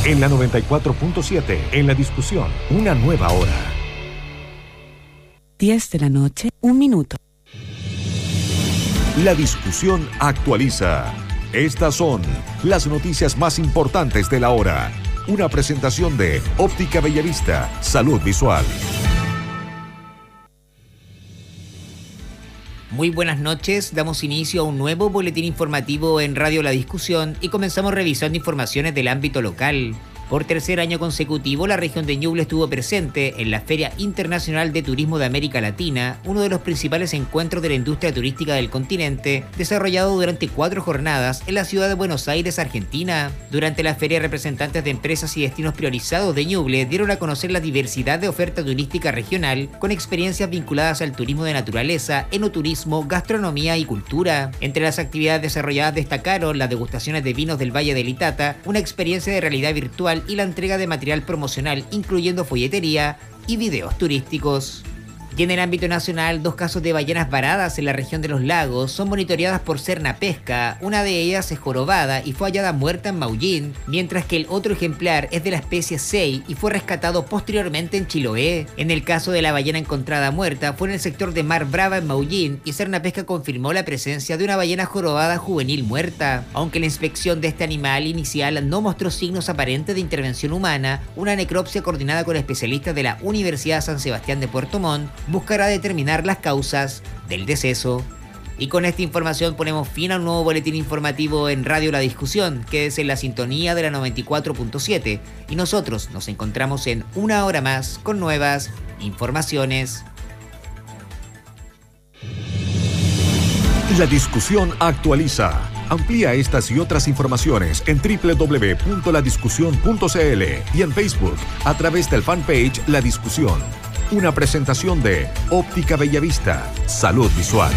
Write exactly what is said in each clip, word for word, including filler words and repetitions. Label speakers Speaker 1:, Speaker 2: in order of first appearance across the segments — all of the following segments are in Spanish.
Speaker 1: En la noventa y cuatro punto siete, en la discusión, una nueva hora.
Speaker 2: diez de la noche, un minuto.
Speaker 1: La discusión actualiza. Estas son las noticias más importantes de la hora. Una presentación de Óptica Bellavista, Salud Visual.
Speaker 3: Muy buenas noches, damos inicio a un nuevo boletín informativo en Radio La Discusión y comenzamos revisando informaciones del ámbito local. Por tercer año consecutivo, la región de Ñuble estuvo presente en la Feria Internacional de Turismo de América Latina, uno de los principales encuentros de la industria turística del continente, desarrollado durante cuatro jornadas en la ciudad de Buenos Aires, Argentina. Durante la feria, representantes de empresas y destinos priorizados de Ñuble dieron a conocer la diversidad de oferta turística regional, con experiencias vinculadas al turismo de naturaleza, enoturismo, gastronomía y cultura. Entre las actividades desarrolladas destacaron las degustaciones de vinos del Valle del Itata, una experiencia de realidad virtual y la entrega de material promocional, incluyendo folletería y videos turísticos. Y en el ámbito nacional, dos casos de ballenas varadas en la región de los lagos son monitoreadas por Serna Pesca. Una de ellas es jorobada y fue hallada muerta en Maullín, mientras que el otro ejemplar es de la especie sei y fue rescatado posteriormente en Chiloé. En el caso de la ballena encontrada muerta, fue en el sector de Mar Brava en Maullín y Serna Pesca confirmó la presencia de una ballena jorobada juvenil muerta. Aunque la inspección de este animal inicial no mostró signos aparentes de intervención humana, una necropsia coordinada con especialistas de la Universidad San Sebastián de Puerto Montt buscará determinar las causas del deceso. Y con esta información ponemos fin a un nuevo boletín informativo en Radio La Discusión, que es en la sintonía de la noventa y cuatro punto siete, y nosotros nos encontramos en una hora más con nuevas informaciones.
Speaker 1: La discusión actualiza. Amplía estas y otras informaciones en doble u doble u doble u punto la discusión punto c l y en Facebook a través del fanpage La Discusión. Una presentación de Óptica Bellavista, Salud Visual.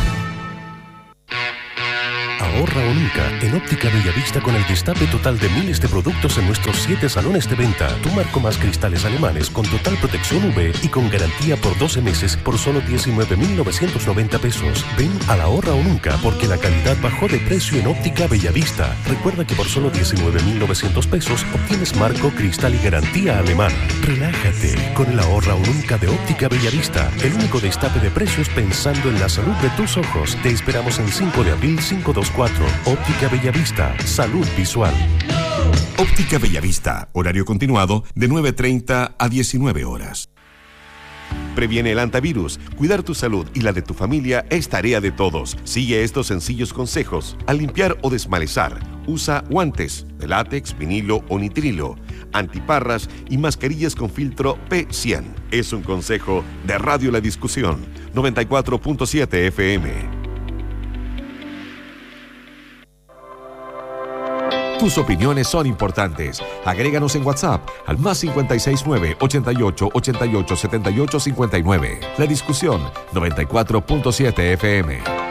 Speaker 4: Ahorra o nunca en Óptica Bellavista con el destape total de miles de productos en nuestros siete salones de venta. Tu marco más cristales alemanes con total protección U V y con garantía por doce meses por solo diecinueve mil novecientos noventa pesos. Ven al Ahorra o nunca porque la calidad bajó de precio en Óptica Bellavista. Recuerda que por solo diecinueve mil novecientos pesos obtienes marco, cristal y garantía alemana. Relájate con el Ahorra o nunca de Óptica Bellavista. El único destape de precios pensando en la salud de tus ojos. Te esperamos en cinco de abril cinco dos cuatro. Óptica Bellavista, Salud Visual.
Speaker 1: Óptica Bellavista, horario continuado de nueve treinta a diecinueve horas. Previene el antivirus. Cuidar tu salud y la de tu familia es tarea de todos. Sigue estos sencillos consejos. Al limpiar o desmalezar, usa guantes de látex, vinilo o nitrilo, antiparras y mascarillas con filtro P cien. Es un consejo de Radio La Discusión, noventa y cuatro punto siete F M. Tus opiniones son importantes. Agréganos en WhatsApp al más cincuenta y seis nueve, ochenta y ocho, ochenta y ocho, setenta y ocho, cincuenta y nueve. La Discusión, noventa y cuatro punto siete F M.